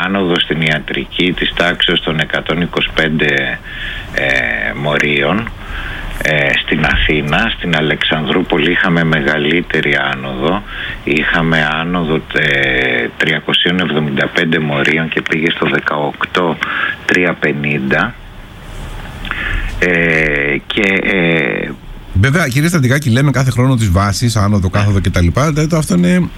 άνοδο στην ιατρική της τάξης των 125 μορίων. Στην Αθήνα, στην Αλεξανδρούπολη είχαμε μεγαλύτερη άνοδο. Είχαμε άνοδο 375 μορίων και πήγε στο 18.350. Βέβαια, κύριε Στρατηγάκη, λέμε κάθε χρόνο τις βάσεις, άνοδο, κάθοδο κτλ. Αυτό είναι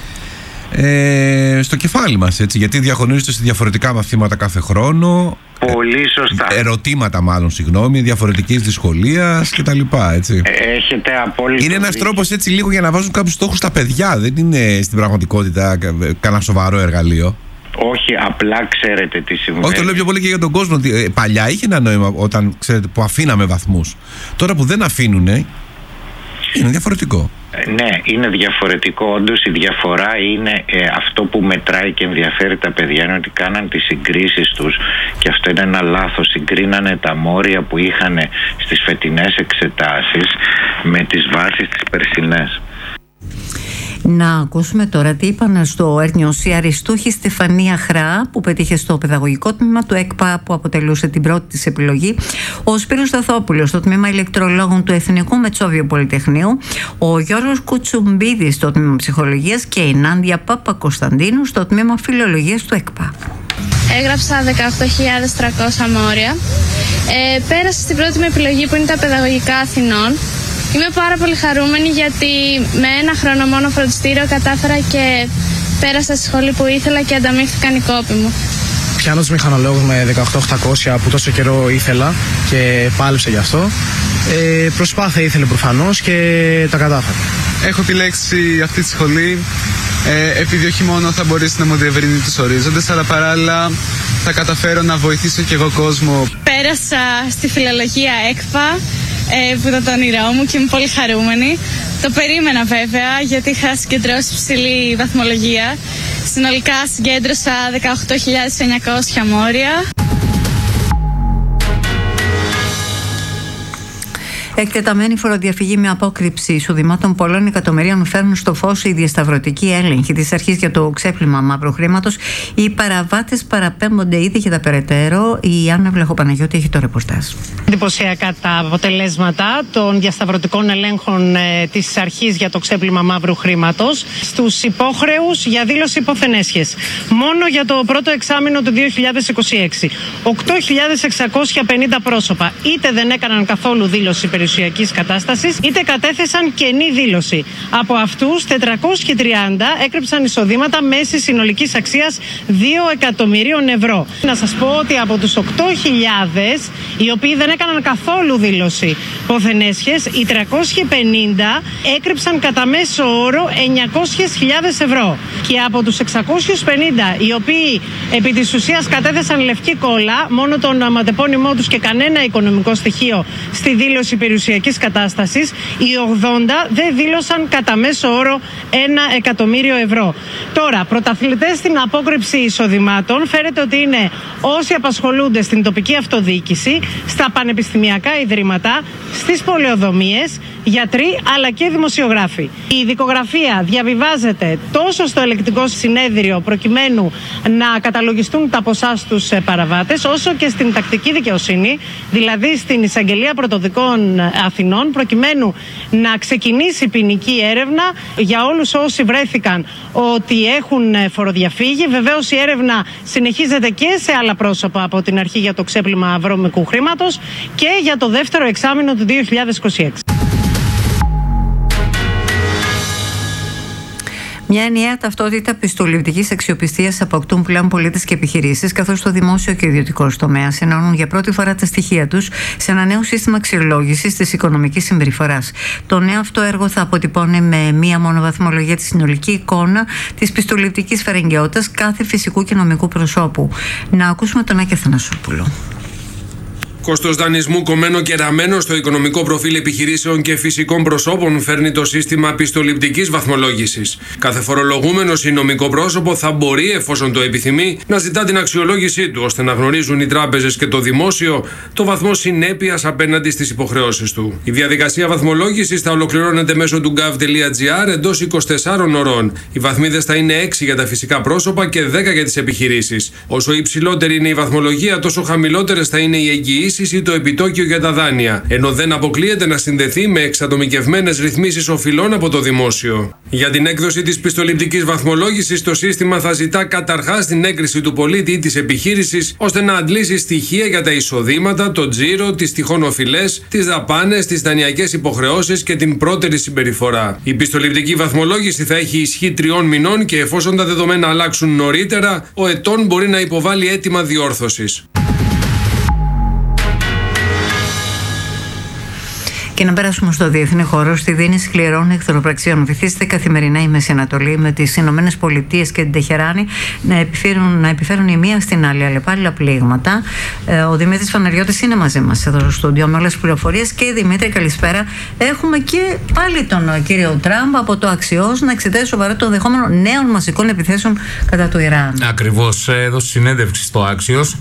στο κεφάλι μας, έτσι, γιατί διαχωρίζονται σε διαφορετικά μαθήματα κάθε χρόνο. Πολύ σωστά. Ερωτήματα, μάλλον, διαφορετικής δυσκολίας κτλ. Έχετε απόλυτο. Είναι ένας τρόπος έτσι λίγο για να βάζουν κάποιους στόχους στα παιδιά. Δεν είναι στην πραγματικότητα κανένα σοβαρό εργαλείο. Όχι, απλά ξέρετε τι συμβαίνει. Όχι, το λέω πιο πολύ και για τον κόσμο. Παλιά είχε ένα νόημα όταν, ξέρετε, που αφήναμε βαθμούς. Τώρα που δεν αφήνουνε, είναι διαφορετικό. Ναι, είναι διαφορετικό. Όντως η διαφορά είναι αυτό που μετράει και ενδιαφέρει τα παιδιά, είναι ότι κάναν τις συγκρίσεις τους, και αυτό είναι ένα λάθος. Συγκρίνανε τα μόρια που είχαν στις φετινές εξετάσεις με τις βάσεις τις περσινές. Να ακούσουμε τώρα τι είπαν στο Ερνιός η αριστούχη Στεφανία Χρά, που πετύχε στο παιδαγωγικό τμήμα του ΕΚΠΑ, που αποτελούσε την πρώτη της επιλογή, ο Σπύρος Σταθόπουλος στο τμήμα ηλεκτρολόγων του Εθνικού Μετσόβιου Πολυτεχνείου, ο Γιώργος Κουτσουμπίδης στο τμήμα ψυχολογίας και η Νάντια Παπακοσταντίνου στο τμήμα φιλολογίας του ΕΚΠΑ. Έγραψα 18.300 μόρια. Πέρασα στην πρώτη μου επιλογή, που είναι τα παιδαγωγικά Αθηνών. Είμαι πάρα πολύ χαρούμενη, γιατί με ένα χρόνο μόνο φροντιστήριο κατάφερα και πέρασα στη σχολή που ήθελα και ανταμείφθηκαν οι κόποι μου. Πιάνω τους μηχανολόγους με 18.800 που τόσο καιρό ήθελα και πάλεψα γι' αυτό. Προσπάθεια ήθελε προφανώς και τα κατάφερα. Έχω επιλέξει αυτή τη σχολή επειδή όχι μόνο θα μπορέσει να μου διευρύνει τους ορίζοντες, αλλά παράλληλα θα καταφέρω να βοηθήσω και εγώ κόσμο. Πέρασα στη φιλολογία ΕΚΠΑ, που ήταν το όνειρό μου και είμαι πολύ χαρούμενη. Το περίμενα βέβαια, γιατί είχα συγκεντρώσει ψηλή βαθμολογία. Συνολικά συγκέντρωσα 18.900 μόρια. Εκτεταμένη φοροδιαφυγή με απόκρυψη εισοδημάτων πολλών εκατομμυρίων φέρνουν στο φως οι διασταυρωτικοί έλεγχοι της αρχής για το ξέπλυμα μαύρου χρήματος. Οι παραβάτες παραπέμπονται ήδη για τα περαιτέρω. Η Άννα Βλαχοπαναγιώτη έχει το ρεπορτάζ. Εντυπωσιακά τα αποτελέσματα των διασταυρωτικών ελέγχων της αρχής για το ξέπλυμα μαύρου χρήματος στους υπόχρεους για δήλωση υποθενέσχες. Μόνο για το πρώτο εξάμηνο του 2026, 8.650 πρόσωπα είτε δεν έκαναν καθόλου δήλωση περιουσιακής κατάστασης, είτε κατέθεσαν κενή δήλωση. Από αυτούς 430 έκρυψαν εισοδήματα μέσης συνολικής αξίας 2 εκατομμυρίων ευρώ. Να σας πω ότι από τους 8.000 οι οποίοι δεν έκαναν καθόλου δήλωση ποθενέσχες, οι 350 έκρυψαν κατά μέσο όρο 900.000 ευρώ. Και από τους 650 οι οποίοι επί της ουσίας κατέθεσαν λευκή κόλλα, μόνο το ονοματεπώνυμό τους και κανένα οικονομικό στοιχείο στη δήλωση περιουσιακής κατάστασης, οι 80 δεν δήλωσαν κατά μέσο όρο 1 εκατομμύριο ευρώ. Τώρα, πρωταθλητές στην απόκρυψη εισοδημάτων φέρεται ότι είναι όσοι απασχολούνται στην τοπική αυτοδιοίκηση, στα πανεπιστημιακά ιδρύματα, στις πολεοδομίες, γιατροί αλλά και δημοσιογράφοι. Η δικογραφία διαβιβάζεται τόσο στο ελεκτικό συνέδριο προκειμένου να καταλογιστούν τα ποσά στους παραβάτες, όσο και στην τακτική δικαιοσύνη, δηλαδή στην Εισαγγελία Πρωτοδικών Αθηνών, προκειμένου να ξεκινήσει ποινική έρευνα για όλους όσοι βρέθηκαν ότι έχουν φοροδιαφύγει. Βεβαίως η έρευνα συνεχίζεται και σε άλλα πρόσωπα από την αρχή για το ξέπλυμα βρώμικου χρήματος και για το δεύτερο εξάμηνο του 2026. Μια ενιαία ταυτότητα πιστοληπτικής αξιοπιστίας αποκτούν πλέον πολίτες και επιχειρήσεις, καθώς το δημόσιο και ο ιδιωτικός τομέας ενώνουν για πρώτη φορά τα στοιχεία τους σε ένα νέο σύστημα αξιολόγησης της οικονομικής συμπεριφοράς. Το νέο αυτό έργο θα αποτυπώνει με μία μόνο βαθμολογία τη συνολική εικόνα της πιστοληπτικής φερεγγιότητας κάθε φυσικού και νομικού προσώπου. Να ακούσουμε τον Άκη Αθανασόπουλο. Κόστος δανεισμού κομμένο και ραμμένο στο οικονομικό προφίλ επιχειρήσεων και φυσικών προσώπων φέρνει το σύστημα πιστοληπτικής βαθμολόγησης. Κάθε φορολογούμενος ή νομικό πρόσωπο θα μπορεί, εφόσον το επιθυμεί, να ζητά την αξιολόγησή του, ώστε να γνωρίζουν οι τράπεζες και το δημόσιο το βαθμό συνέπειας απέναντι στις υποχρεώσεις του. Η διαδικασία βαθμολόγησης θα ολοκληρώνεται μέσω του gov.gr εντός 24 ωρών. Οι βαθμίδες θα είναι 6 για τα φυσικά πρόσωπα και 10 για τις επιχειρήσεις. Όσο υψηλότερη είναι η βαθμολογία, τόσο χαμηλότερες θα είναι οι εγγυήσεις ή το επιτόκιο για τα δάνεια, ενώ δεν αποκλείεται να συνδεθεί με εξατομικευμένες ρυθμίσεις οφειλών από το δημόσιο. Για την έκδοση της πιστοληπτικής βαθμολόγησης, το σύστημα θα ζητά καταρχάς την έγκριση του πολίτη ή της επιχείρησης, ώστε να αντλήσει στοιχεία για τα εισοδήματα, το τζίρο, τις τυχόν οφειλές, τις δαπάνες, τις δανειακές υποχρεώσεις και την πρώτερη συμπεριφορά. Η πιστοληπτική βαθμολόγηση θα έχει ισχύ 3 μηνών και εφόσον τα δεδομένα αλλάξουν νωρίτερα, ο ετών μπορεί να υποβάλει αίτημα διόρθωσης. Και να περάσουμε στο διεθνή χώρο. Στη Δίνη σκληρών εχθροπραξιών βυθίζεται καθημερινά η Μέση Ανατολή, με τις Ηνωμένες Πολιτείες και την Τεχεράνη να επιφέρουν η μία στην άλλη αλλεπάλληλα πλήγματα. Ο Δημήτρης Φαναριώτης είναι μαζί μας εδώ στο στούντιο με όλες τις πληροφορίες. Και Δημήτρη, καλησπέρα. Έχουμε και πάλι τον κύριο Τραμπ από το Αξιός να εξετάζει σοβαρά το ενδεχόμενο νέων μαζικών επιθέσεων κατά του Ιράν. Ακριβώς, έδωσε συνέντευξη στο Άξιος.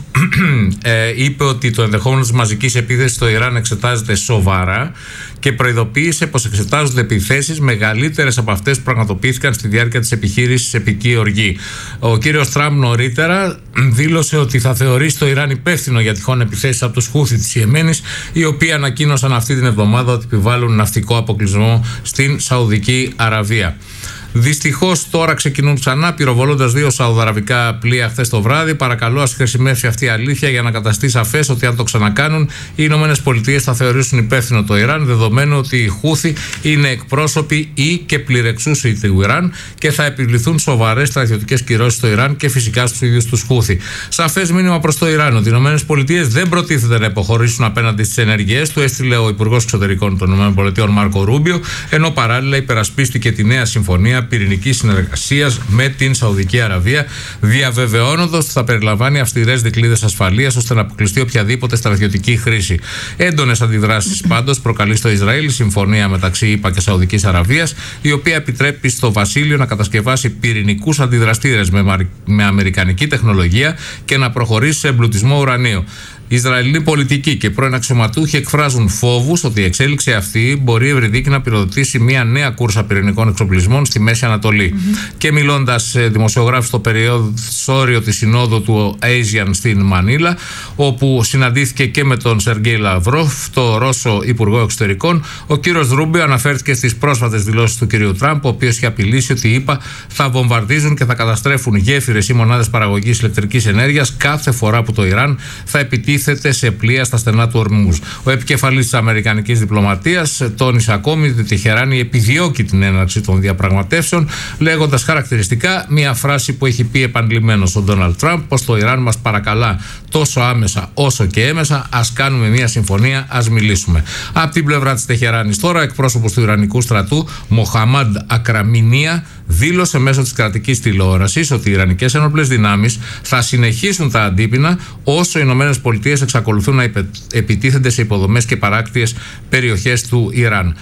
Είπε ότι το ενδεχόμενο της μαζικής επίθεσης στο Ιράν εξετάζεται σοβαρά και προειδοποίησε πως εξετάζονται επιθέσεις μεγαλύτερες από αυτές που πραγματοποιήθηκαν στη διάρκεια της επιχείρησης Επική Οργή. Ο κύριος Τραμπ νωρίτερα δήλωσε ότι θα θεωρήσει το Ιράν υπεύθυνο για τυχόν επιθέσεις από τους Χούθι της Ιεμένης, οι οποίοι ανακοίνωσαν αυτή την εβδομάδα ότι επιβάλλουν ναυτικό αποκλεισμό στην Σαουδική Αραβία. Δυστυχώς τώρα ξεκινούν ξανά, πυροβολώντας 2 σαουδαραβικά πλοία χθες το βράδυ. Παρακαλώ, ας χρησιμεύσει αυτή η αλήθεια για να καταστεί σαφές ότι αν το ξανακάνουν, οι Ηνωμένες Πολιτείες θα θεωρήσουν υπεύθυνο το Ιράν, δεδομένου ότι οι Χούθι είναι εκπρόσωποι ή και πληρεξούσιοι του Ιράν και θα επιβληθούν σοβαρές στρατιωτικές κυρώσεις στο Ιράν και φυσικά στους ίδιους τους Χούθι. Σαφές μήνυμα προς το Ιράν ότι οι Ηνωμένες Πολιτείες δεν προτίθεται να υποχωρήσουν απέναντι στις ενέργειές του, έστειλε ο Υπουργός Εξωτερικών των ΗΠΑ Μάρκο Ρούμπιο, ενώ παράλληλα υπερασπίστηκε τη νέα συμφωνία πυρηνικής συνεργασίας με την Σαουδική Αραβία, διαβεβαιώνοντας ότι θα περιλαμβάνει αυστηρές δικλείδες ασφαλείας ώστε να αποκλειστεί οποιαδήποτε στρατιωτική χρήση. Έντονες αντιδράσεις πάντως προκαλεί στο Ισραήλ η συμφωνία μεταξύ ΗΠΑ και Σαουδικής Αραβίας, η οποία επιτρέπει στο Βασίλειο να κατασκευάσει πυρηνικούς αντιδραστήρες με αμερικανική τεχνολογία και να προχωρήσει σε εμπλουτισμό ουρανίου. Οι Ισραηλοί πολιτικοί και πρώην αξιωματούχοι εκφράζουν φόβους ότι η εξέλιξη αυτή μπορεί ευρυδίκη να πυροδοτήσει μια νέα κούρσα πυρηνικών εξοπλισμών στη Μέση Ανατολή. Και μιλώντας σε δημοσιογράφους στο περιθώριο της συνόδου του ASEAN στην Μανίλα, όπου συναντήθηκε και με τον Σεργέη Λαυρόφ, το Ρώσο Υπουργό Εξωτερικών, ο κύριος Ρούμπιο αναφέρθηκε στις πρόσφατες δηλώσεις του κυρίου Τραμπ, ο οποίος είχε απειλήσει ότι οι ΗΠΑ θα βομβαρδίζουν και θα καταστρέφουν γέφυρες ή μονάδες παραγωγής ηλεκτρικής ενέργειας κάθε φορά που το Ιράν θα επιτίθεται σε πλοία στα στενά του Ορμούζ. Ο επικεφαλής της αμερικανικής διπλωματίας τόνισε ακόμη ότι η Τεχεράνη επιδιώκει την έναρξη των διαπραγματεύσεων, λέγοντας χαρακτηριστικά μια φράση που έχει πει επανειλημμένος ο Ντόναλντ Τραμπ, πως το Ιράν μας παρακαλά τόσο άμεσα όσο και έμεσα, ας κάνουμε μια συμφωνία, ας μιλήσουμε. Από την πλευρά της Τεχεράνης τώρα, εκπρόσωπος του Ιρανικού στρατού, Μοχαμάντ Ακραμινία, δήλωσε μέσω της κρατικής τηλεόρασης ότι οι Ιρανικές ένοπλες δυνάμεις θα συνεχίσουν τα αντίπεινα όσο οι Ηνωμένες Πολιτείες εξακολουθούν να επιτίθενται σε υποδομές και παράκτιες περιοχές του Ιράν.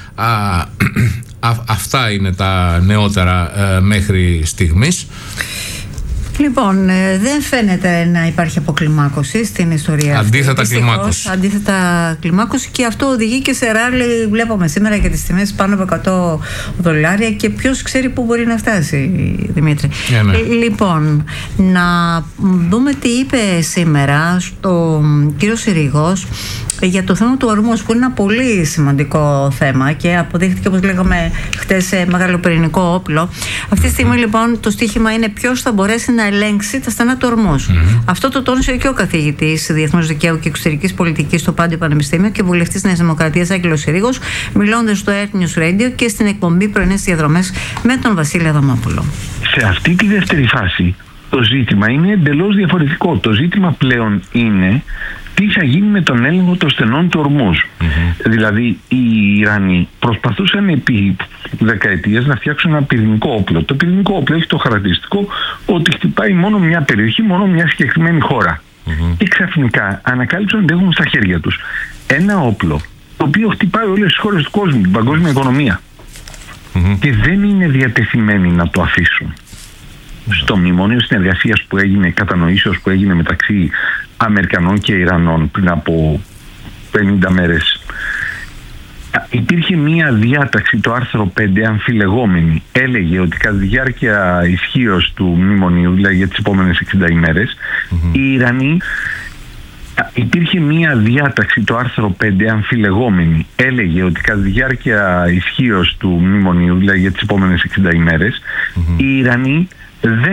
Αυτά είναι τα νεότερα μέχρι στιγμής. Λοιπόν, δεν φαίνεται να υπάρχει αποκλιμάκωση στην ιστορία αντίθετα αυτή. Αντίθετα κλιμάκωση, και αυτό οδηγεί και σε ράλι. Βλέπουμε σήμερα και τις τιμές πάνω από $100 και ποιος ξέρει πού μπορεί να φτάσει, Δημήτρη. Ναι. Λοιπόν, να δούμε τι είπε σήμερα στο κύριο Συρίγος για το θέμα του Ορμούζ, που είναι ένα πολύ σημαντικό θέμα και αποδείχθηκε, όπως λέγαμε χτες, μεγάλο πυρηνικό όπλο. Αυτή τη στιγμή λοιπόν το στοίχημα είναι ποιος θα μπορέσει να ελέγξει τα στενά του Ορμούζ. Αυτό το τόνισε και ο καθηγητής Διεθνούς Δικαίου και Εξωτερικής Πολιτικής στο Πάντιο Πανεπιστήμιο και βουλευτής Νέας Δημοκρατίας Άγγελος Συρίγος, μιλώντας στο Earth News Radio και στην εκπομπή Πρωινές Διαδρομές με τον Βασίλη Αδαμόπουλο. Σε αυτή τη δεύτερη φάση το ζήτημα είναι εντελώς διαφορετικό. Το ζήτημα πλέον είναι τι θα γίνει με τον έλεγχο των στενών του Ορμούζ. Δηλαδή, οι Ιρανοί προσπαθούσαν επί δεκαετίες να φτιάξουν ένα πυρηνικό όπλο. Το πυρηνικό όπλο έχει το χαρακτηριστικό ότι χτυπάει μόνο μια περιοχή, μόνο μια συγκεκριμένη χώρα. και ξαφνικά ανακάλυψαν ότι έχουν στα χέρια τους ένα όπλο το οποίο χτυπάει όλες τις χώρες του κόσμου, την παγκόσμια οικονομία, και δεν είναι διατεθειμένοι να το αφήσουν. Στο μνημόνιο συνεργασίας που έγινε, κατανοήσεως που έγινε μεταξύ Αμερικανών και Ιρανών πριν από 50 μέρες, υπήρχε μία διάταξη, το άρθρο 5, αμφιλεγόμενη. Έλεγε ότι κατά τη διάρκεια ισχύως του μνημονίου, δηλαδή για τις επόμενες 60 ημέρες, οι Ιρανοί, υπήρχε μία διάταξη, το άρθρο 5, αμφιλεγόμενη. Έλεγε ότι κατά τη διάρκεια ισχύως του μνημονίου, δηλαδή για τις επόμενες 60 ημέρες, οι Ιρανοί δεν